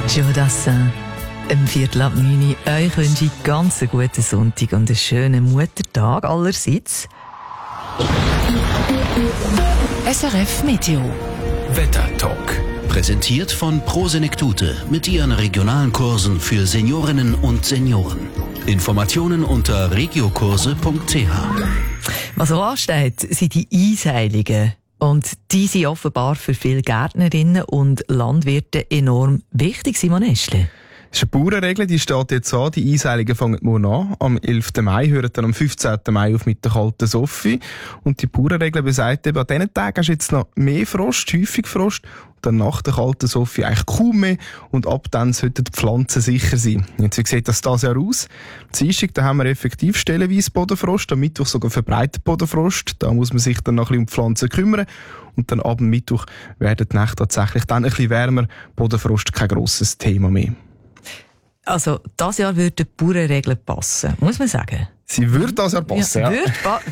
Joe Dassin, um 8:45. Euch wünsche ich ganz einen guten Sonntag und einen schönen Muttertag allerseits. SRF Meteo. Wettertalk. Präsentiert von Prosenektute mit ihren regionalen Kursen für Seniorinnen und Senioren. Informationen unter regiokurse.ch. Was so ansteht, sind die Einseilungen. Und die sind offenbar für viele Gärtnerinnen und Landwirte enorm wichtig, Simon Eschle. Das ist eine Bauernregel, die steht jetzt an. Die Einseilungen fangen morgen an. Am 11. Mai hören dann am 15. Mai auf mit der kalten Soffi. Und die Bauernregel besagt eben, an diesen Tagen hast du jetzt noch mehr Frost, häufig Frost. Und dann nach der kalten Soffi eigentlich kaum mehr. Und ab dann sollten die Pflanzen sicher sein. Jetzt, wie sieht das Jahr aus? Am Dienstag, da haben wir effektiv stellenweise Bodenfrost. Am Mittwoch sogar verbreitet Bodenfrost. Da muss man sich dann noch ein bisschen um die Pflanzen kümmern. Und dann ab dem Mittwoch werden die Nächte tatsächlich dann ein bisschen wärmer. Bodenfrost kein grosses Thema mehr. Also, dieses Jahr würde die Bauernregel passen, muss man sagen. Sie würde das ja passen, ja.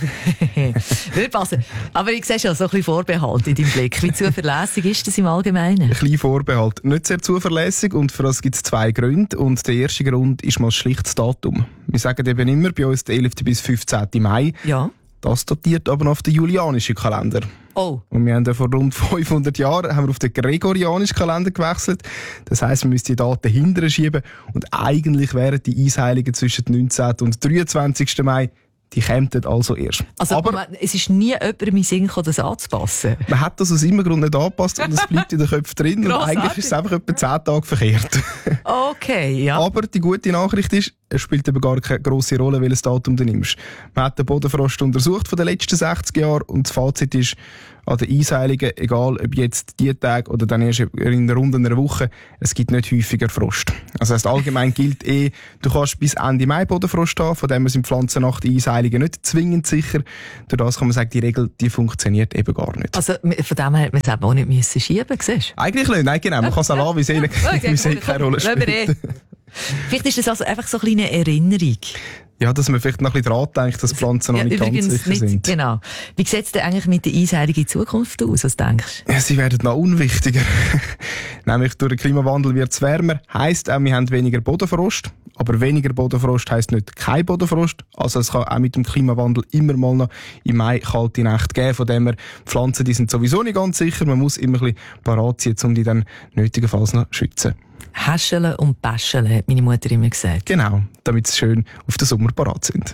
Würde passen. Aber ich sehe schon so ein bisschen Vorbehalt in deinem Blick. Wie zuverlässig ist das im Allgemeinen? Ein kleiner Vorbehalt. Nicht sehr zuverlässig und für das gibt es 2 Gründe. Und der erste Grund ist mal schlicht das Datum. Wir sagen eben immer bei uns der 11. bis 15. Mai. Ja. Das datiert aber noch auf den julianischen Kalender. Oh. Und wir haben ja vor rund 500 Jahren haben wir auf den gregorianischen Kalender gewechselt. Das heisst, wir müssen die Daten hinterher schieben. Und eigentlich wären die Einseilungen zwischen dem 19. und 23. Mai, die kämen also erst. Also, aber es ist nie jemandem in Sinn gekommen, das anzupassen. Man hat das aus immer Grund nicht angepasst und es bleibt in den Köpfen drin. Und eigentlich ist es einfach etwa 10 Tage verkehrt. Okay, ja. Aber die gute Nachricht ist, es spielt eben gar keine grosse Rolle, welches Datum du nimmst. Man hat den Bodenfrost untersucht von den letzten 60 Jahren und das Fazit ist, an den Einseilungen, egal ob jetzt die Tage oder dann erst in rund einer Woche, es gibt nicht häufiger Frost. Also das heisst, allgemein gilt du kannst bis Ende Mai Bodenfrost haben, von dem sind Pflanzen nach den Einseilungen nicht zwingend sicher. Durch das kann man sagen, die Regel, die funktioniert eben gar nicht. Also von dem her hätte man es eben auch nicht müssen schieben, siehst du? Eigentlich nicht, nein, genau. Man kann es auch lassen, wie es keine Rolle spielt. Vielleicht ist das also einfach so eine kleine Erinnerung. Ja, dass man vielleicht noch ein bisschen dran denkt, dass Pflanzen noch nicht ganz sicher sind. Genau. Wie sieht es denn eigentlich mit der Einseilung in Zukunft aus, was denkst du? Ja, sie werden noch unwichtiger. Nämlich durch den Klimawandel wird es wärmer, heisst auch, wir haben weniger Bodenfrost. Aber weniger Bodenfrost heisst nicht kein Bodenfrost. Also es kann auch mit dem Klimawandel immer mal noch im Mai kalte Nächte geben. Von dem her, Pflanzen, die sind sowieso nicht ganz sicher. Man muss immer ein bisschen parat sein, um die dann nötigenfalls noch zu schützen. Häscheln und Päscheln, hat meine Mutter immer gesagt. Genau, damit sie schön auf den Sommer parat sind.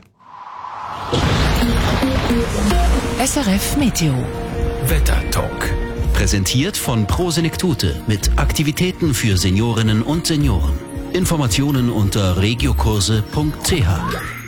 SRF Meteo. Wettertalk. Präsentiert von Prosenektute mit Aktivitäten für Seniorinnen und Senioren. Informationen unter regiokurse.ch.